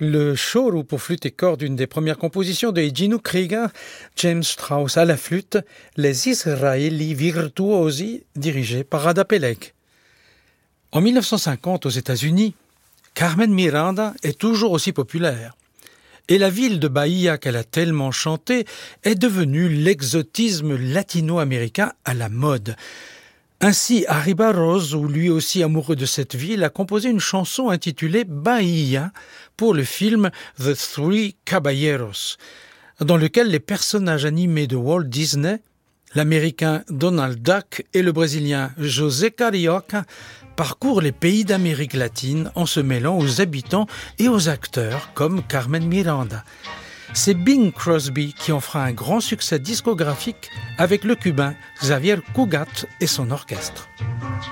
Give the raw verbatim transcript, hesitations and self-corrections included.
Le choro pour flûte et cordes, une des premières compositions de Gino Krieger, James Strauss à la flûte, Les Israeli Virtuosi, dirigé par Rada Pelek. En mille neuf cent cinquante, aux États-Unis, Carmen Miranda est toujours aussi populaire. Et la ville de Bahia qu'elle a tellement chantée est devenue l'exotisme latino-américain à la mode. Ainsi, Harry Barros, lui aussi amoureux de cette ville, a composé une chanson intitulée Bahia pour le film The Three Caballeros, dans lequel les personnages animés de Walt Disney, l'américain Donald Duck et le brésilien José Carioca, parcourent les pays d'Amérique latine en se mêlant aux habitants et aux acteurs comme Carmen Miranda. C'est Bing Crosby qui en fera un grand succès discographique avec le cubain Xavier Cugat et son orchestre.